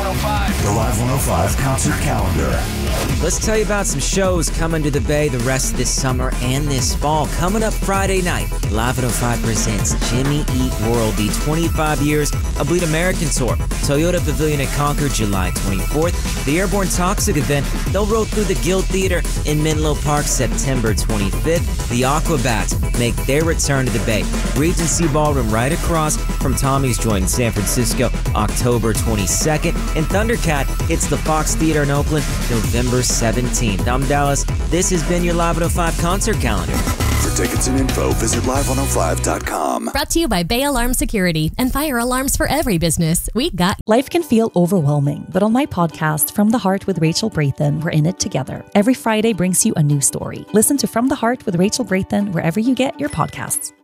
105. The Live 105 concert calendar. Let's tell you about some shows coming to the Bay the rest of this summer and this fall. Coming up Friday night, Live 105 presents Jimmy Eat World, the 25 years of Bleed American Tour. Toyota Pavilion at Concord, July 24th. The Airborne Toxic event, they'll roll through the Guild Theater in Menlo Park, September 25th. The Aquabats make their return to the Bay. Regency Ballroom right across from Tommy's Joint in San Francisco, October 22nd. And Thundercat hits the Fox Theater in Oakland, November 17th. I'm Dallas. This has been your Live 105 concert calendar. For tickets and info, visit live105.com. Brought to you by Bay Alarm Security and fire alarms for every business. We got. Life can feel overwhelming, but on my podcast, From the Heart with Rachel Braithen, we're in it together. Every Friday brings you a new story. Listen to From the Heart with Rachel Braithen wherever you get your podcasts.